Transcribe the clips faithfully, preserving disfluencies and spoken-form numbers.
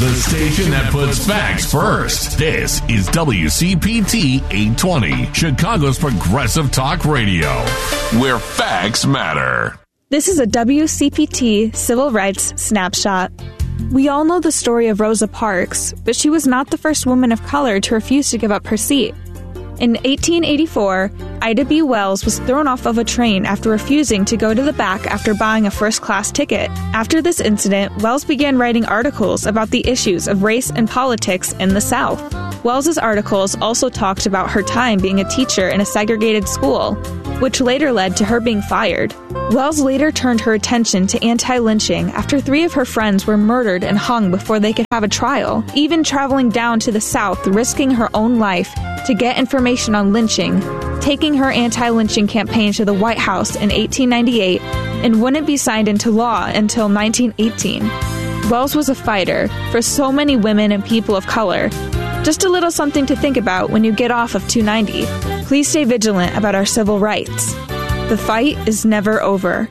The station that puts facts first. This is W C P T eight twenty, Chicago's progressive talk radio, where facts matter. This is a W C P T Civil Rights Snapshot. We all know the story of Rosa Parks, but she was not the first woman of color to refuse to give up her seat. In eighteen eighty-four, Ida B. Wells was thrown off of a train after refusing to go to the back after buying a first-class ticket. After this incident, Wells began writing articles about the issues of race and politics in the South. Wells's articles also talked about her time being a teacher in a segregated school, which later led to her being fired. Wells later turned her attention to anti-lynching after three of her friends were murdered and hung before they could have a trial, even traveling down to the South, risking her own life to get information on lynching, taking her anti-lynching campaign to the White House in eighteen ninety-eight, and wouldn't be signed into law until nineteen eighteen. Wells was a fighter for so many women and people of color. Just a little something to think about when you get off of two ninety. Please stay vigilant about our civil rights. The fight is never over.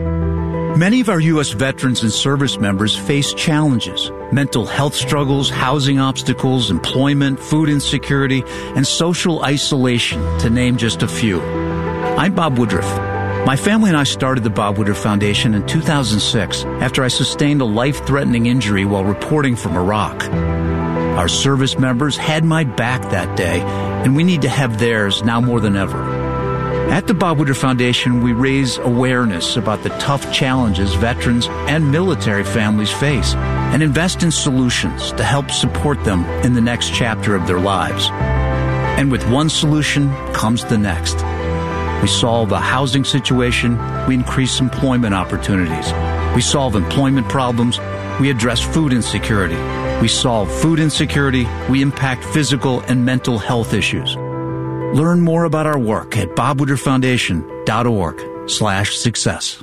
Many of our U S veterans and service members face challenges: mental health struggles, housing obstacles, employment, food insecurity, and social isolation, to name just a few. I'm Bob Woodruff. My family and I started the Bob Woodruff Foundation in two thousand six after I sustained a life-threatening injury while reporting from Iraq. Our service members had my back that day, and we need to have theirs now more than ever. At the Bob Woodruff Foundation, we raise awareness about the tough challenges veterans and military families face and invest in solutions to help support them in the next chapter of their lives. And with one solution comes the next. We solve the housing situation, we increase employment opportunities. We solve employment problems, we address food insecurity. We solve food insecurity, we impact physical and mental health issues. Learn more about our work at bobwoodrufffoundation.org slash success.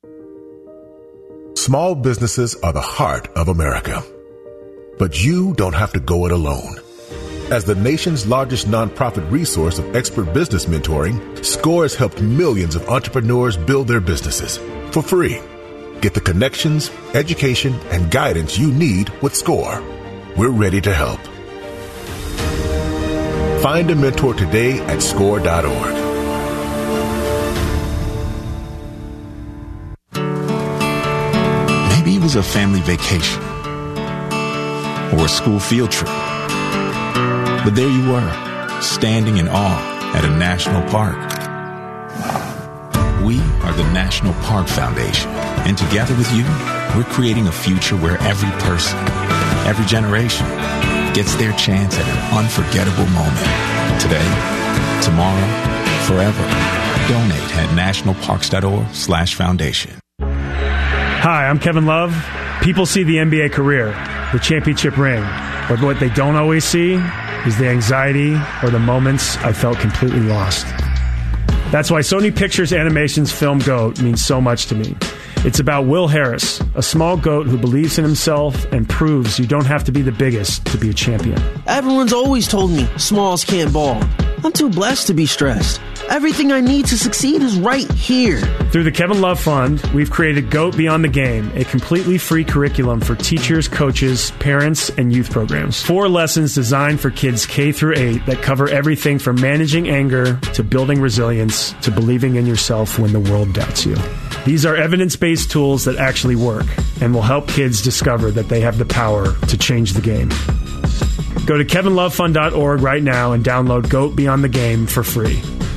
Small businesses are the heart of America. But you don't have to go it alone. As the nation's largest nonprofit resource of expert business mentoring, SCORE has helped millions of entrepreneurs build their businesses for free. Get the connections, education, and guidance you need with SCORE. We're ready to help. Find a mentor today at score dot org. Maybe it was a family vacation or a school field trip. But there you were, standing in awe at a national park. We are the National Park Foundation, and together with you, we're creating a future where every person, every generation, gets their chance at an unforgettable moment. Today, tomorrow, forever. Donate at nationalparks.org slash foundation. Hi, I'm Kevin Love. People see the N B A career, the championship ring, but what they don't always see is the anxiety or the moments I felt completely lost. That's why Sony Pictures Animation's film GOAT means so much to me. It's about Will Harris, a small goat who believes in himself and proves you don't have to be the biggest to be a champion. Everyone's always told me smalls can't ball. I'm too blessed to be stressed. Everything I need to succeed is right here. Through the Kevin Love Fund, we've created GOAT Beyond the Game, a completely free curriculum for teachers, coaches, parents, and youth programs. Four lessons designed for kids K through eight that cover everything from managing anger to building resilience to believing in yourself when the world doubts you. These are evidence-based tools that actually work and will help kids discover that they have the power to change the game. Go to kevin love fund dot org right now and download GOAT Beyond the Game for free.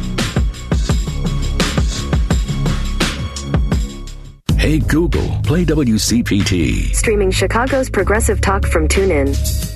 Hey Google, play W C P T. Streaming Chicago's progressive talk from TuneIn.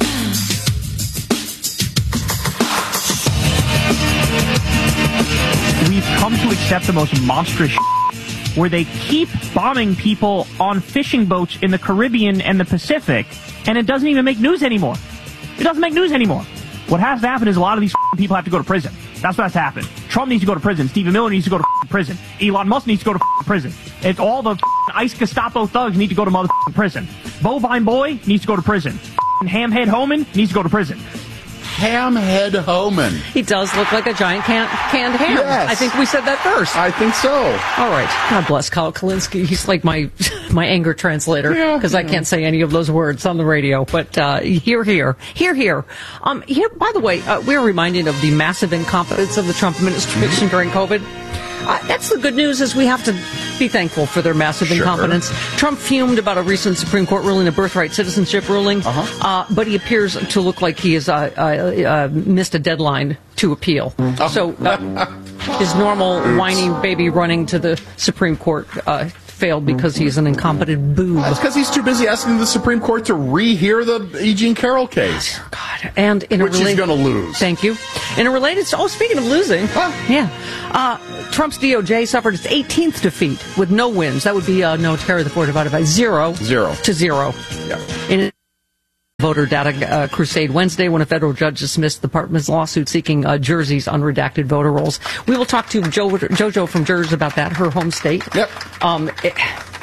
We've come to accept the most monstrous shit where they keep bombing people on fishing boats in the Caribbean and the Pacific, and it doesn't even make news anymore. It doesn't make news anymore. What has to happen is a lot of these people have to go to prison. That's what has to happen. Trump needs to go to prison. Stephen Miller needs to go to prison. Elon Musk needs to go to prison. It's all the ICE Gestapo thugs need to go to motherfucking prison. Bovine Boy needs to go to prison. Hamhead Homan needs to go to prison. Hamhead Homan. He does look like a giant can- canned ham. Yes. I think we said that first. I think so. All right. God bless Kyle Kalinske. He's like my my anger translator because yeah, I can't say any of those words on the radio. But uh, here, here, here, here. Um, here. By the way, uh, we're reminded of the massive incompetence of the Trump administration during COVID. Uh, that's the good news, is we have to be thankful for their massive Sure. incompetence. Trump fumed about a recent Supreme Court ruling, a birthright citizenship ruling, Uh-huh. uh, but he appears to look like he has uh, uh, uh, missed a deadline to appeal. Oh. So uh, his normal whiny baby running to the Supreme Court uh, failed because he's an incompetent boob. That's because he's too busy asking the Supreme Court to rehear the E. Jean Carroll case. Oh, God. And in Which a he's related, going to lose. Thank you. In a related, oh, speaking of losing, Huh? yeah, uh, Trump's D O J suffered its eighteenth defeat with no wins. That would be uh, no Terry the Four divided by zero, Zero. to zero. Yeah. In a voter data uh, crusade Wednesday, when a federal judge dismissed the department's lawsuit seeking uh, Jersey's unredacted voter rolls. We will talk to jo- JoJo from Jersey about that, her home state. Yep. Um, it,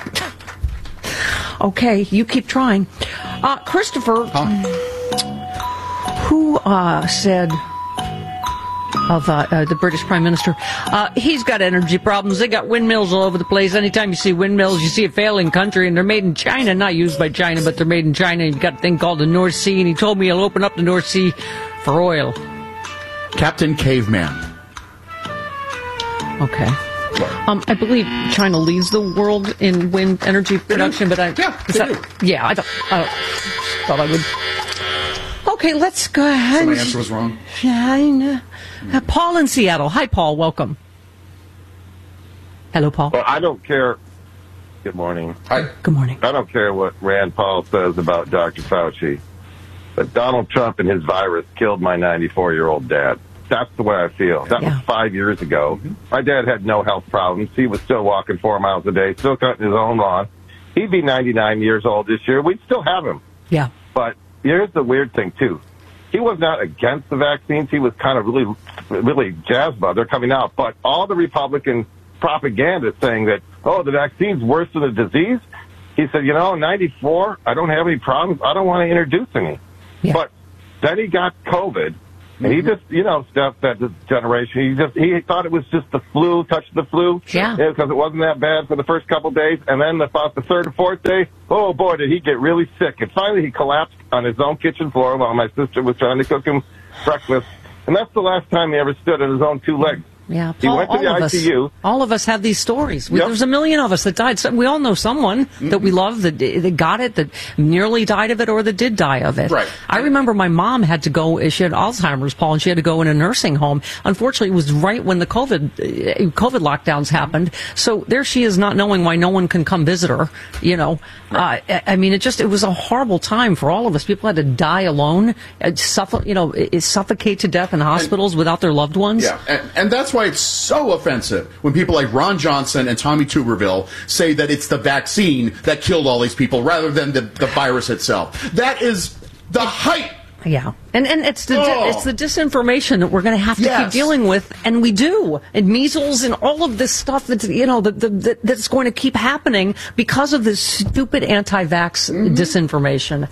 okay, you keep trying. Uh, Christopher, Huh? who uh, said of uh, uh, the British Prime Minister, uh, he's got energy problems. They got windmills all over the place. Anytime you see windmills, you see a failing country, and they're made in China, not used by China, but they're made in China. You've got a thing called the North Sea, and he told me he'll open up the North Sea for oil. Captain Caveman. Okay. Um, I believe China leads the world in wind energy production, but I Yeah, is they that- yeah, I don't, I don't thought I would. Okay, let's go ahead. So my answer was wrong. China. Uh, Paul in Seattle. Hi, Paul. Welcome. Hello, Paul. Well, I don't care. Good morning. Hi. Good morning. I don't care what Rand Paul says about Doctor Fauci, but Donald Trump and his virus killed my ninety-four-year-old dad. That's the way I feel. That Yeah. was five years ago. My dad had no health problems. He was still walking four miles a day, still cutting his own lawn. He'd be ninety-nine years old this year. We'd still have him. Yeah. But here's the weird thing, too. He was not against the vaccines. He was kind of really, really jazzed about it. They're coming out. But all the Republican propaganda saying that, oh, the vaccine's worse than the disease. He said, you know, ninety-four, I don't have any problems. I don't want to introduce any. Yeah. But then he got COVID. And he just, you know, stuff that this generation, he just, he thought it was just the flu, touched the flu. Yeah. Because it wasn't that bad for the first couple of days. And then about the third or fourth day, oh boy, did he get really sick. And finally he collapsed on his own kitchen floor while my sister was trying to cook him breakfast. And that's the last time he ever stood on his own two legs. Yeah, He Paul, went to all the of I C U. us, all of us have these stories. We, Yep. There's a million of us that died. So we all know someone mm-hmm. that we love that, that got it, that nearly died of it, or that did die of it. Right. I remember my mom had to go. She had Alzheimer's, Paul, and she had to go in a nursing home. Unfortunately, it was right when the COVID uh, COVID lockdowns happened. So there she is, not knowing why no one can come visit her. You know, right. uh, I mean, it just it was a horrible time for all of us. People had to die alone, uh, suffo- you know, uh, suffocate to death in hospitals and, without their loved ones. Yeah, and, and that's why it's so offensive when people like Ron Johnson and Tommy Tuberville say that it's the vaccine that killed all these people rather than the, the virus itself. That is the height. Yeah, and and it's the Oh. it's the disinformation that we're going to have to Yes. keep dealing with, and we do, and measles and all of this stuff that's you know that, that that's going to keep happening because of this stupid anti-vax Mm-hmm. disinformation.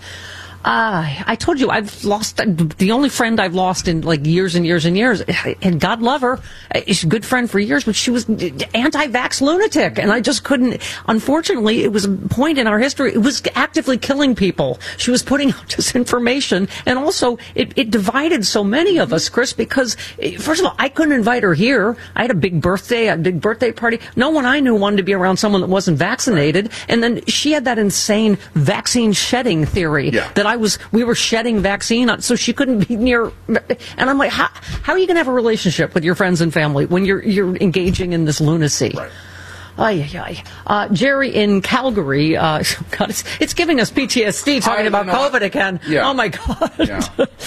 Uh, I told you I've lost the only friend I've lost in like years and years and years, and God love her, she's a good friend for years, but she was anti-vax lunatic, and I just couldn't. Unfortunately, it was a point in our history. It was actively killing people. She was putting out disinformation, and also it, it divided so many of us, Chris. Because first of all, I couldn't invite her here. I had a big birthday, a big birthday party. No one I knew wanted to be around someone that wasn't vaccinated, and then she had that insane vaccine shedding theory Yeah. that I. I was, we were shedding vaccine, so she couldn't be near. And I'm like, how, how are you going to have a relationship with your friends and family when you're you're engaging in this lunacy? Right. Ay, ay, ay. Uh, Jerry in Calgary, uh, God, it's, it's giving us P T S D talking I about know. COVID again. Yeah. Oh, my God. Yeah.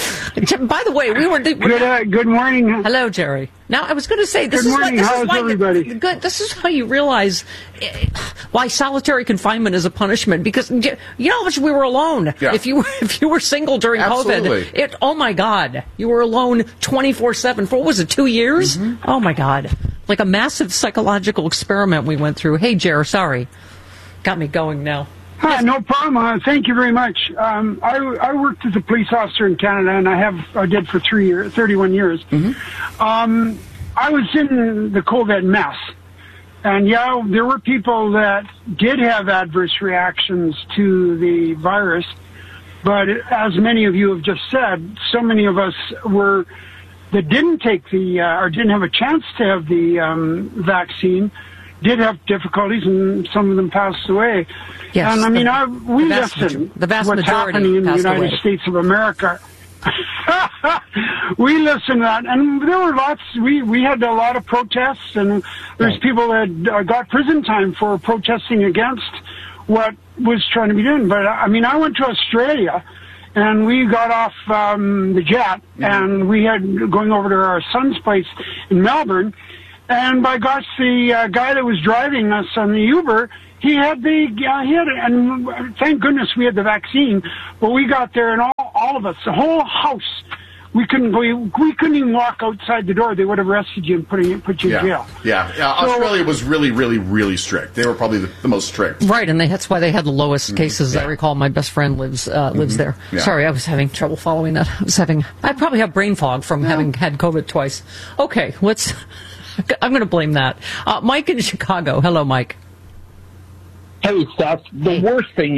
By the way, we were... Good, uh, good morning. Hello, Jerry. Now, I was going to say, this Good is morning. what, this How's is why, everybody? Good. This is how you realize eh, why solitary confinement is a punishment. Because you know how much we were alone. Yeah. If you were, if you were single during Absolutely. COVID, it. Oh my God, you were alone twenty-four seven for what was it, two years? Mm-hmm. Oh my God, like a massive psychological experiment we went through. Hey, Jer, sorry, got me going now. Hi, no problem. Uh, thank you very much. Um, I, I worked as a police officer in Canada, and I have I did for three years, thirty-one years. Mm-hmm. Um, I was in the COVID mess, and yeah, there were people that did have adverse reactions to the virus, but as many of you have just said, so many of us were that didn't take the uh, or didn't have a chance to have the um, vaccine. Did have difficulties, and some of them passed away. Yes, and I mean, the, I, we the vast, listen the vast to what's majority happening in the United away. States of America. We listen to that, and there were lots. We we had a lot of protests, and there's right. people that uh, got prison time for protesting against what was trying to be done. But I mean, I went to Australia. And we got off um, the jet, mm-hmm. and we had going over to our son's place in Melbourne. And by gosh, the uh, guy that was driving us on the Uber, he had the uh, he had it, and thank goodness we had the vaccine. But we got there, and all all of us, the whole house, we couldn't we, we couldn't even walk outside the door. They would have arrested you and put you put you in yeah. jail. Yeah, yeah. So, Australia was really, really, really strict. They were probably the, the most strict. Right, and they, that's why they had the lowest mm-hmm. cases. Yeah. I recall my best friend lives uh, lives mm-hmm. there. Yeah. Sorry, I was having trouble following that. I was having I probably have brain fog from yeah. having had COVID twice. Okay, let's. I'm going to blame that. Uh, Mike in Chicago. Hello, Mike. Hey, Steph. The hey. worst thing